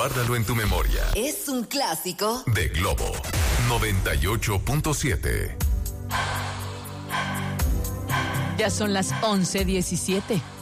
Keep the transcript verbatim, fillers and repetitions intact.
Guárdalo en tu memoria. Es un clásico de Globo noventa y ocho punto siete. Ya son las once diecisiete.